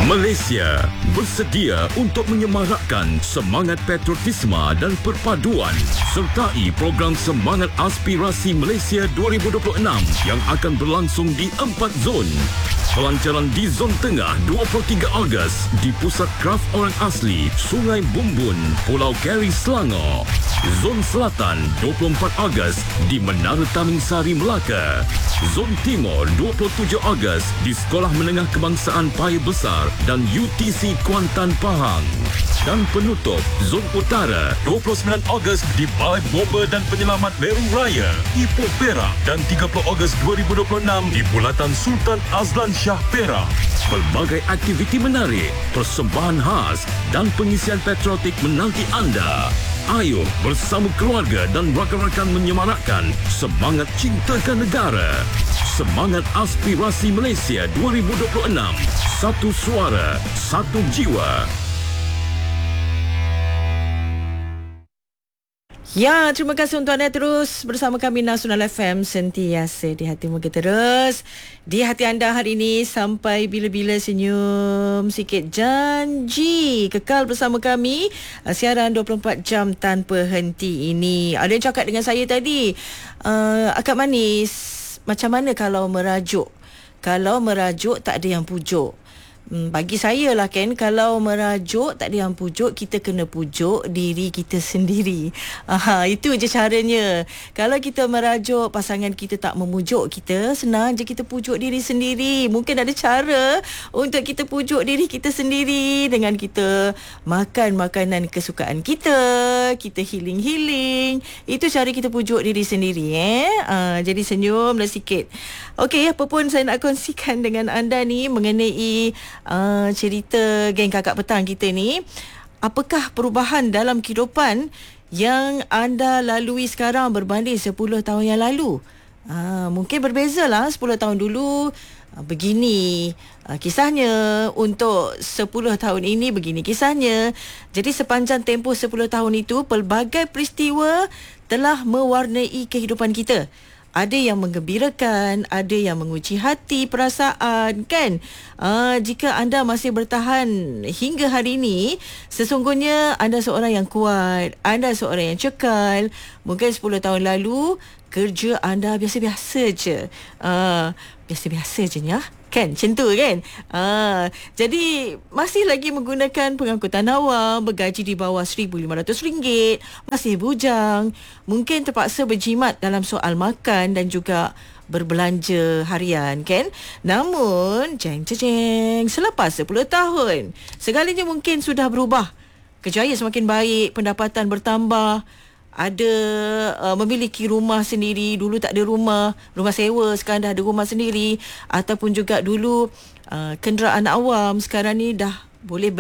Malaysia bersedia untuk menyemarakkan semangat patriotisme dan perpaduan sertai program Semangat Aspirasi Malaysia 2026 yang akan berlangsung di 4 zon. Pelancaran di Zon Tengah 23 Ogos di Pusat Kraf Orang Asli, Sungai Bumbun, Pulau Keri, Selangor. Zon Selatan 24 Ogos di Menara Taming Sari, Melaka. Zon Timur 27 Ogos di Sekolah Menengah Kebangsaan Paya Besar dan UTC Kuantan, Pahang. Dan penutup Zon Utara 29 Ogos di Balai Bomba dan Penyelamat Meru Raya, Ipoh, Perak, dan 30 Ogos 2026 di Bulatan Sultan Azlan Shah, Perak. Pelbagai aktiviti menarik, persembahan khas dan pengisian patriotik menanti anda. Ayo bersama keluarga dan rakan-rakan menyemarakkan semangat cintakan negara. Semangat Aspirasi Malaysia 2026. Satu suara, satu jiwa. Ya, terima kasih untuk anda terus bersama kami Nasional FM, sentiasa di hatimu terus. Di hati anda hari ini sampai bila-bila senyum sikit, janji kekal bersama kami. Siaran 24 jam tanpa henti ini. Ada yang cakap dengan saya tadi, Akak Manis, macam mana kalau merajuk? Kalau merajuk tak ada yang pujuk. Bagi saya lah kan, kalau merajuk tak ada yang pujuk, kita kena pujuk diri kita sendiri. Itu je caranya. Kalau kita merajuk pasangan kita tak memujuk kita, senang je kita pujuk diri sendiri. Mungkin ada cara untuk kita pujuk diri kita sendiri dengan kita makan makanan kesukaan kita, kita healing. Itu cara kita pujuk diri sendiri. Jadi senyumlah sikit. Okey, apa pun saya nak kongsikan dengan anda ni mengenai cerita geng kakak petang kita ni. Apakah perubahan dalam kehidupan yang anda lalui sekarang berbanding 10 tahun yang lalu? Mungkin berbezalah. 10 tahun dulu begini kisahnya, untuk 10 tahun ini begini kisahnya. Jadi sepanjang tempoh 10 tahun itu, pelbagai peristiwa telah mewarnai kehidupan kita. Ada yang menggembirakan, ada yang menguji hati, perasaan, kan? Jika anda masih bertahan hingga hari ini, sesungguhnya anda seorang yang kuat, anda seorang yang cekal. Mungkin 10 tahun lalu, kerja anda biasa-biasa je. Biasa-biasa je ya. Kan? Macam tu kan? Jadi masih lagi menggunakan pengangkutan awam, bergaji di bawah RM1,500, masih bujang, mungkin terpaksa berjimat dalam soal makan dan juga berbelanja harian, kan? Namun selepas 10 tahun, segalanya mungkin sudah berubah. Kerjaya semakin baik, pendapatan bertambah, ada memiliki rumah sendiri. Dulu tak ada rumah sewa, sekarang dah ada rumah sendiri. Ataupun juga dulu kenderaan awam, sekarang ni dah boleh